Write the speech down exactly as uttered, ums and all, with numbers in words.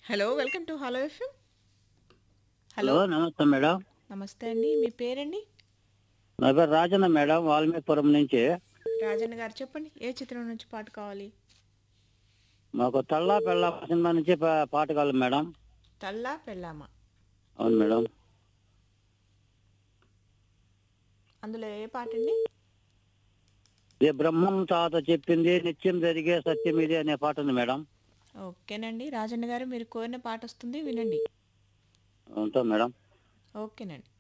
Hello. Welcome to hello FM. Hello hello. నమస్తే madam. నమస్తే అండి. మీ పేరండి? నా పేరు రాజన్న మేడం, వాల్మీపురం నుంచి. రాజన్న గారు చెప్పండి. ఏ చిత్రం నుంచి పాట కావాలి? మాకు తల్లా పెళ్ళ సినిమా నుంచి పా- పాట కావాలి మేడం. తల్లా పెళ్ళామా? అవును మేడం. అందులో ఏ పాట అండి? ఇది బ్రహ్మం తాత చెప్పింది నిత్యం జరిగే సత్యం ఇది అనే పాట ఉంది మేడం. ఓకేనండి. రాజన్న గారు మీరు కోరిన పాట వస్తుంది వినండి. ఉంటాం మేడం. ఓకేనండి.